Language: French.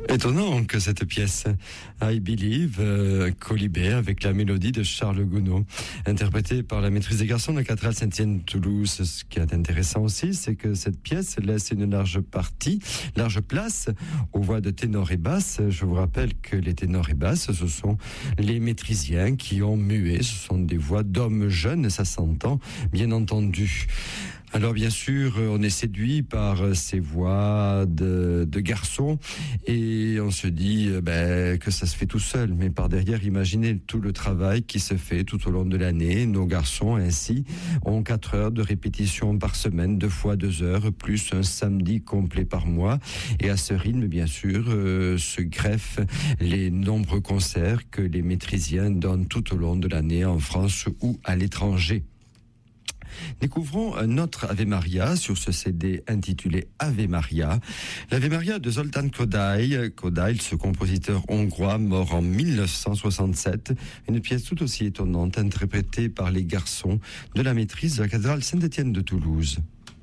Étonnant que cette pièce I Believe colibé avec la mélodie de Charles Gounod, interprétée par la maîtrise des garçons de la cathédrale Saint-Étienne de Toulouse. Ce qui est intéressant aussi, c'est que cette pièce laisse une large place aux voix de ténor et basse. Je vous rappelle que les ténors et basses, ce sont les maîtrisiens qui ont mué. Ce sont des voix d'hommes jeunes, ça s'entend, bien entendu. Alors bien sûr, on est séduit par ces voix de garçons et on se dit que ça se fait tout seul. Mais par derrière, imaginez tout le travail qui se fait tout au long de l'année. Nos garçons ainsi ont 4 heures de répétition par semaine, 2 fois 2 heures, plus un samedi complet par mois. Et à ce rythme, bien sûr, se greffent les nombreux concerts que les maîtrisiens donnent tout au long de l'année en France ou à l'étranger. Découvrons un autre Ave Maria sur ce CD intitulé Ave Maria. L'Ave Maria de Zoltán Kodály, ce compositeur hongrois mort en 1967. Une pièce tout aussi étonnante interprétée par les garçons de la maîtrise de la cathédrale Saint-Étienne de Toulouse.